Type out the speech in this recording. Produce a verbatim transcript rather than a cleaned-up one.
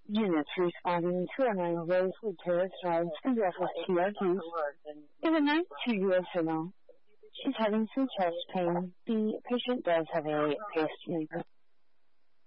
Units responding to a nine raised with terrorist threats and reckless T R Ts. Overnight to U S N L. She's having some chest pain. The patient does have a pacemaker.